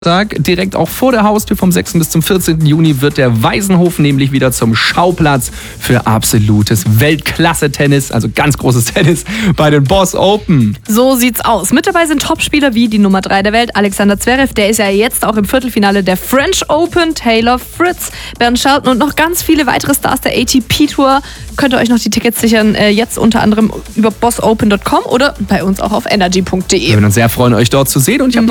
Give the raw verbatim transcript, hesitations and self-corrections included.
Direkt auch vor der Haustür vom sechsten bis zum vierzehnten Juni wird der Waisenhof nämlich wieder zum Schauplatz für absolutes Weltklasse-Tennis, also ganz großes Tennis bei den Boss Open. So sieht's aus. Mit dabei sind Topspieler wie die Nummer drei der Welt, Alexander Zverev, der ist ja jetzt auch im Viertelfinale der French Open, Taylor Fritz, Bernd Shelton und noch ganz viele weitere Stars der A T P Tour. Könnt ihr euch noch die Tickets sichern, äh, jetzt unter anderem über boss open punkt com oder bei uns auch auf energy punkt de. Wir würden uns sehr freuen, euch dort zu sehen und ich habe